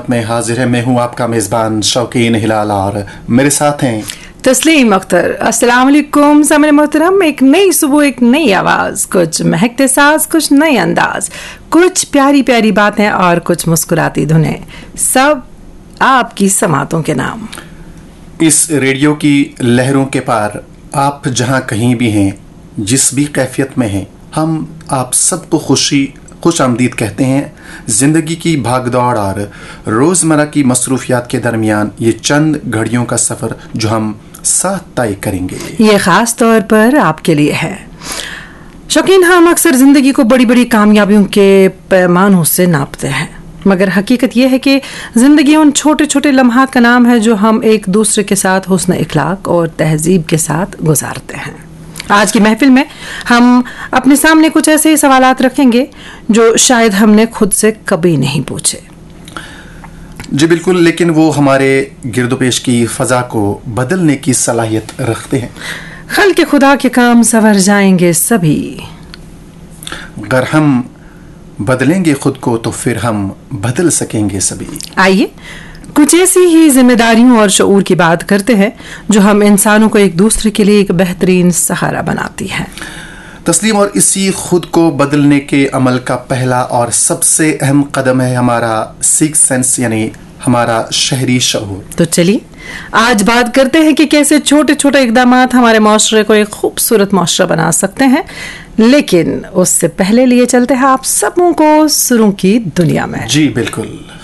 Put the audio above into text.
खिदमत में हाजिर है। मैं हूं आपका मेज़बान शौकीन हिलाल और मेरे साथ हैं तस्लीम अख्तर। अस्सलाम वालेकुम सामने मोहतरम। एक नई सुबह, एक नई आवाज़, कुछ महकते साज, कुछ नए अंदाज, कुछ प्यारी प्यारी बातें और कुछ मुस्कुराती धुनें, सब आपकी समातों के नाम। इस रेडियो की लहरों के पार आप जहां कहीं भी हैं, जिस भी कैफियत में हैं, हम आप सबको खुश आमदीद कहते हैं। ज़िंदगी की भागदौड़ और रोज़मर्रा की मसरूफियात के दरमियान ये चंद घड़ियों का सफ़र जो हम साथ तय करेंगे, ये ख़ास तौर पर आपके लिए है। शौकीन, हम अक्सर ज़िंदगी को बड़ी बड़ी कामयाबियों के पैमानों से नापते हैं, मगर हकीकत यह है कि ज़िंदगी उन छोटे छोटे लम्हात का नाम है जो हम एक दूसरे के साथ हुस्न इखलाक और तहजीब के साथ गुजारते हैं। आज की महफिल में हम अपने सामने कुछ ऐसे ही सवालात रखेंगे जो शायद हमने खुद से कभी नहीं पूछे। जी बिल्कुल, लेकिन वो हमारे गिरदोपेश की फ़ज़ा को बदलने की सलाहियत रखते हैं। खल्क़ खुदा के काम संवर जाएंगे सभी, अगर हम बदलेंगे खुद को तो फिर हम बदल सकेंगे सभी। आइए कुछ ऐसी ही जिम्मेदारियों और शऊर की बात करते हैं जो हम इंसानों को एक दूसरे के लिए एक बेहतरीन सहारा बनाती है। तस्लीम, और इसी खुद को बदलने के अमल का पहला और सबसे अहम कदम है हमारा सिक्स सेंस, यानी हमारा शहरी शऊर। तो चलिए आज बात करते हैं कि कैसे छोटे छोटे इक़दामात हमारे माशरे को एक खूबसूरत माशरा बना सकते हैं। लेकिन उससे पहले लिए चलते हैं आप सबों को सुरों की दुनिया में। जी बिल्कुल।